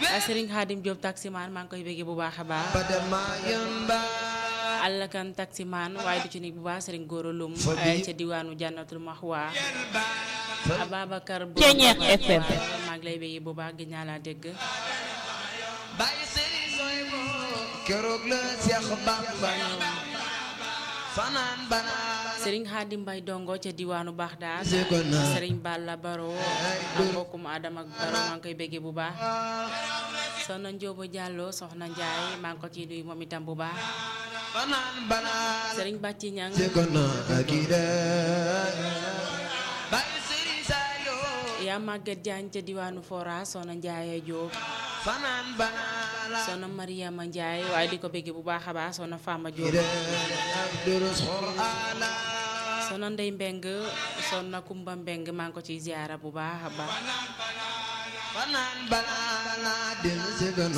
Serigne Khadim Diop taximan maa ngi koy bëggee bu baax a baax Allah kan taximan waaye du ci nit bu baax Serigne Goro Loum ca diwaanu Jannatul Mahwa Ababacar Ceñeex FM maa ngi lay bëggee bu baax gi ñaa laa dégg keroog la Seex Bamba fanaan bana Serigne Khadim Mbaye dongo ca diwaanu Baxdaad Serigne Balla Baro ak mbokkum Adama ak Baro maa ngi koy bëggee bu baax Soxna Njóoba Diallo Soxna Njaay maa ngi ko ciy nuyu moom itam bu baax fanaan bana Serigne Bàcci Ñang yaa Maguette Diagne ca diwaanu Fora Soxna Njaay Jóob fanaan bana Soxna Mariama Njaay waaye di ko bëggee bu baax a baax Soxna Fama Jóob Soxna Ndey Mbeng Soxna Kumba Mbeng maa ngi ko ciy ziyaara bu baax a baax fanaan bana